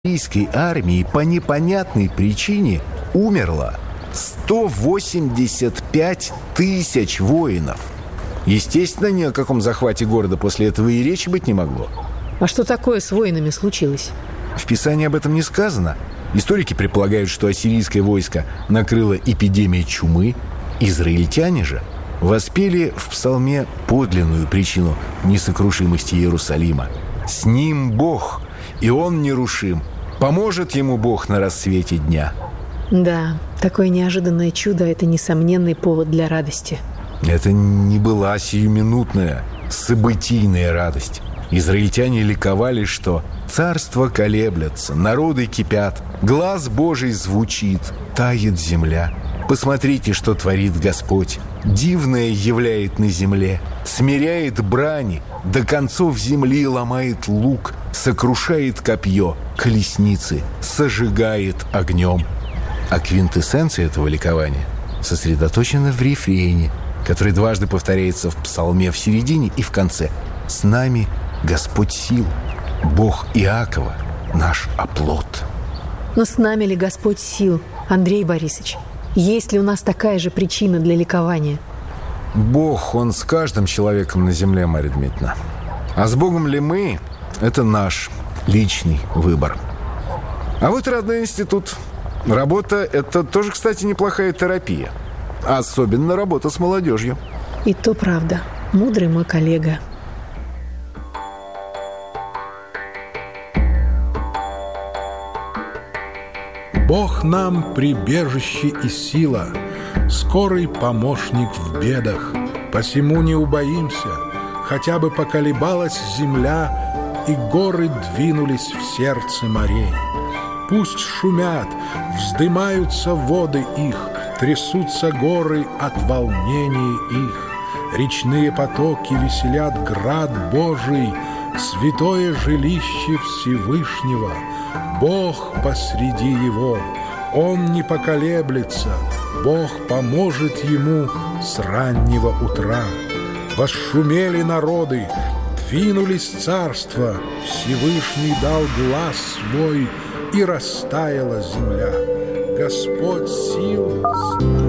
Российской армии по непонятной причине умерло 185 тысяч воинов. Естественно, ни о каком захвате города после этого и речи быть не могло. А что такое с воинами случилось? В Писании об этом не сказано. Историки предполагают, что ассирийское войско накрыло эпидемия чумы. Израильтяне же воспели в псалме подлинную причину несокрушимости Иерусалима. «С ним Бог, и Он нерушим. Поможет ему Бог на рассвете дня». Да, такое неожиданное чудо – это несомненный повод для радости. Это не была сиюминутная, событийная радость. Израильтяне ликовали, что царства колеблятся, народы кипят, глас Божий звучит, тает земля. Посмотрите, что творит Господь. Дивное являет на земле, смиряет брани, до концов земли ломает лук, сокрушает копье, колесницы, сожигает огнем. А квинтэссенция этого ликования сосредоточена в рефрене, который дважды повторяется в псалме в середине и в конце. «С нами Господь сил, Бог Иакова, наш оплот». Но с нами ли Господь сил, Андрей Борисович? Есть ли у нас такая же причина для ликования? Бог, Он с каждым человеком на земле, Марья Дмитриевна. А с Богом ли мы – это наш личный выбор. А вот родной институт. Работа – это тоже, кстати, неплохая терапия. Особенно работа с молодежью. И то правда. Мудрый мой коллега. Бог нам прибежище и сила, скорый помощник в бедах. Посему не убоимся, хотя бы поколебалась земля, и горы двинулись в сердце морей. Пусть шумят, вздымаются воды их, трясутся горы от волнений их. Речные потоки веселят град Божий, святое жилище Всевышнего. Бог посреди его, Он не поколеблется, Бог поможет ему с раннего утра. Восшумели народы, двинулись царства, Всевышний дал глас свой, и растаяла земля. Господь сил